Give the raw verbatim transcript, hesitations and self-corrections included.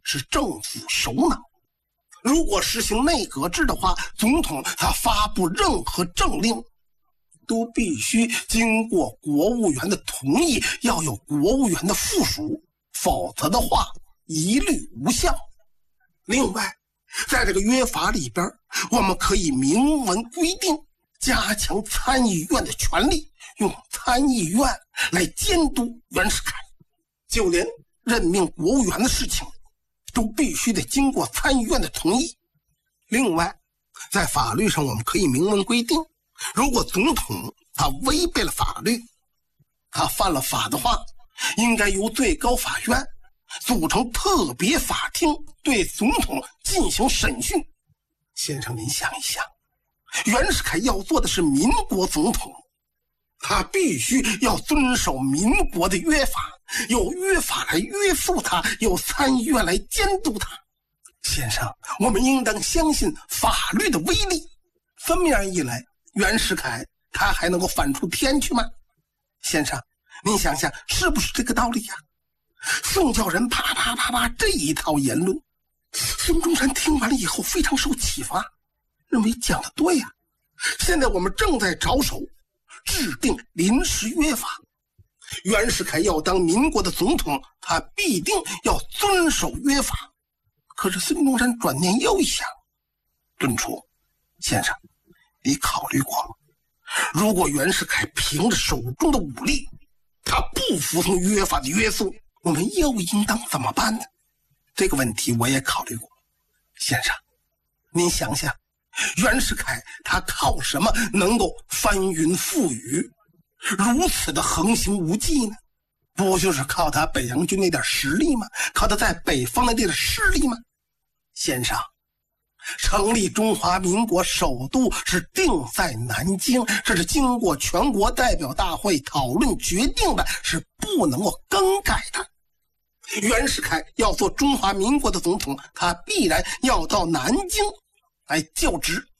是政府首脑。如果实行内阁制的话，总统他发布任何政令都必须经过国务院的同意，要有国务院的附属，否则的话一律无效。另外，在这个约法里边，我们可以明文规定加强参议院的权力，用参议院来监督袁世凯，就连任命国务员的事情都必须得经过参议院的同意。另外，在法律上我们可以明文规定，如果总统他违背了法律，他犯了法的话，应该由最高法院组成特别法庭对总统进行审讯。先生您想一想，袁世凯要做的是民国总统，他必须要遵守民国的约法，有约法来约束他，有参议院来监督他。先生，我们应当相信法律的威力。这么样一来，袁世凯他还能够反出天去吗？先生，您想想是不是这个道理呀、啊？宋教仁啪啪啪啪这一套言论，孙中山听完了以后非常受启发，认为讲得对呀、啊。现在我们正在着手制定临时约法，袁世凯要当民国的总统，他必定要遵守约法。可是孙中山转念又一想，敦促先生，你考虑过吗？如果袁世凯凭着手中的武力，他不服从约法的约束，我们又应当怎么办呢？这个问题我也考虑过。先生，您想想，袁世凯他靠什么能够翻云覆雨，如此的横行无忌呢？不就是靠他北洋军那点实力吗？靠他在北方的那点势力吗？先生，成立中华民国首都是定在南京，这是经过全国代表大会讨论决定的，是不能够更改的。袁世凯要做中华民国的总统，他必然要到南京来就职。